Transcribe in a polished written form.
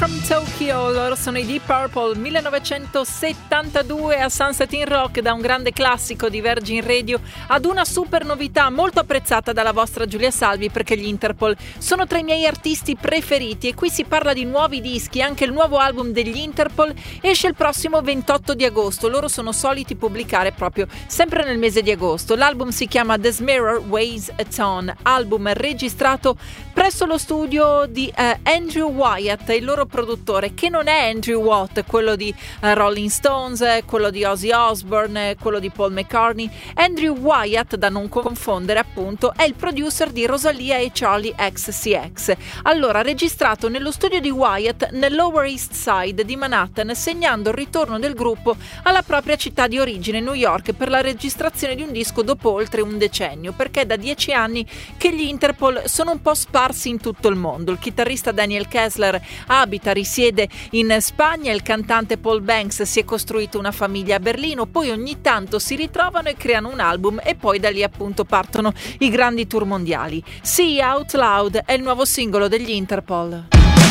from Tokyo, loro sono i Deep Purple, 1972 a Sunset in Rock, da un grande classico di Virgin Radio ad una super novità molto apprezzata dalla vostra Giulia Salvi, perché gli Interpol sono tra i miei artisti preferiti e qui si parla di nuovi dischi. Anche il nuovo album degli Interpol esce il prossimo 28 di agosto, loro sono soliti pubblicare proprio sempre nel mese di agosto. L'album si chiama This Mirror Weighs a Ton, album registrato presso lo studio di Andrew Wyatt, il loro produttore, che non è Andrew Watt, quello di Rolling Stones, quello di Ozzy Osbourne, quello di Paul McCartney. Andrew Wyatt, da non confondere appunto, è il producer di Rosalia e Charlie XCX. Allora, registrato nello studio di Wyatt nel Lower East Side di Manhattan, segnando il ritorno del gruppo alla propria città di origine, New York, per la registrazione di un disco dopo oltre un decennio, perché è da 10 anni che gli Interpol sono un po' sparsi in tutto il mondo. Il chitarrista Daniel Kessler risiede in Spagna, il cantante Paul Banks si è costruito una famiglia a Berlino, poi ogni tanto si ritrovano e creano un album e poi da lì appunto partono i grandi tour mondiali. See Out Loud è il nuovo singolo degli Interpol.